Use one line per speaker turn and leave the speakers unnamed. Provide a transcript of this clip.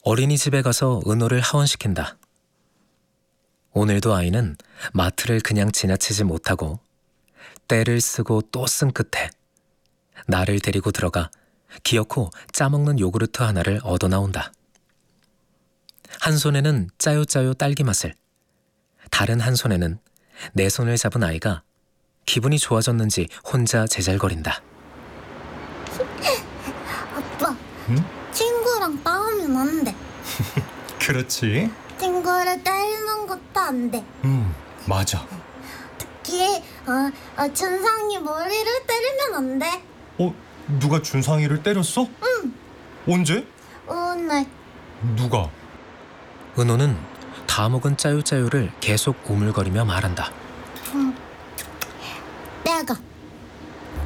어린이집에 가서 은호를 하원시킨다. 오늘도 아이는 마트를 그냥 지나치지 못하고 때를 쓰고 또 쓴 끝에 나를 데리고 들어가 기어코 짜먹는 요구르트 하나를 얻어 나온다. 한 손에는 짜요짜요 딸기 맛을, 다른 한 손에는 내 손을 잡은 아이가 기분이 좋아졌는지 혼자 제잘거린다.
아빠,
응?
친구랑 싸우면 안 돼.
그렇지.
친구를 때리는 것도 안 돼.
맞아.
특히 준상이 머리를 때리면 안 돼.
누가 준상이를 때렸어?
응.
언제?
오늘.
누가?
은호는 다 먹은 짜요짜요를 계속 오물거리며 말한다.